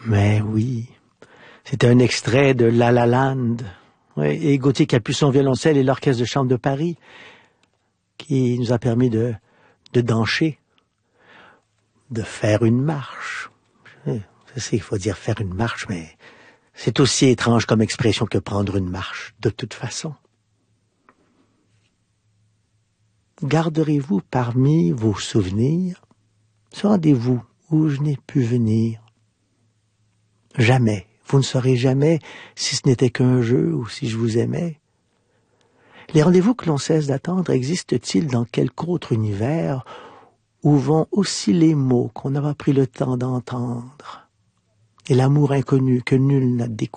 Mais oui, c'était un extrait de La La Land. Oui, et Gauthier Capuçon violoncelle et l'Orchestre de chambre de Paris qui nous a permis de danser, de faire une marche. Je sais qu'il faut dire faire une marche, mais c'est aussi étrange comme expression que prendre une marche, de toute façon. Garderez-vous parmi vos souvenirs ce rendez-vous où je n'ai pu venir? Jamais, vous ne saurez jamais si ce n'était qu'un jeu ou si je vous aimais. Les rendez-vous que l'on cesse d'attendre existent-ils dans quelque autre univers où vont aussi les mots qu'on n'a pas pris le temps d'entendre et l'amour inconnu que nul n'a découvert?